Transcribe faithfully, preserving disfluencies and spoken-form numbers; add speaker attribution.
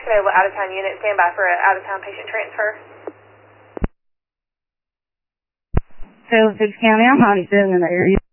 Speaker 1: available out-of-town unit. Stand by for an out-of-town patient transfer.
Speaker 2: So, Six County, I'm Honey seven in the area.